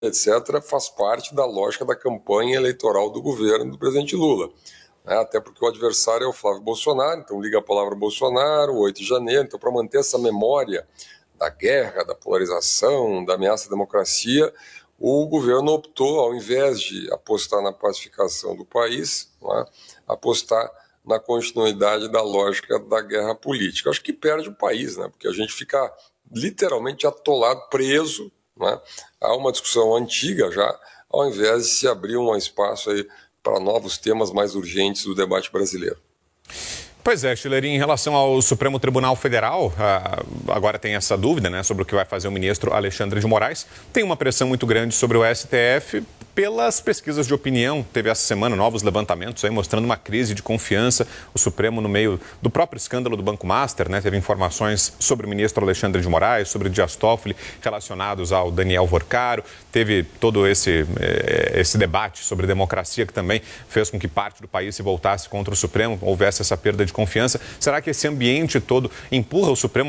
etc., faz parte da lógica da campanha eleitoral do governo do presidente Lula. Até porque o adversário é o Flávio Bolsonaro, então liga a palavra Bolsonaro, 8 de janeiro, então para manter essa memória da guerra, da polarização, da ameaça à democracia, o governo optou, ao invés de apostar na pacificação do país, apostar na continuidade da lógica da guerra política. Acho que perde o país, porque a gente fica literalmente atolado, preso, a uma discussão antiga já, ao invés de se abrir um espaço aí para novos temas mais urgentes do debate brasileiro. Pois é, Schiller, em relação ao Supremo Tribunal Federal, agora tem essa dúvida, sobre o que vai fazer o ministro Alexandre de Moraes. Tem uma pressão muito grande sobre o STF pelas pesquisas de opinião. Teve essa semana novos levantamentos aí mostrando uma crise de confiança. O Supremo, no meio do próprio escândalo do Banco Master, teve informações sobre o ministro Alexandre de Moraes, sobre o Dias Toffoli, relacionados ao Daniel Vorcaro. Teve todo esse debate sobre democracia que também fez com que parte do país se voltasse contra o Supremo, houvesse essa perda de confiança. Será que esse ambiente todo empurra o Supremo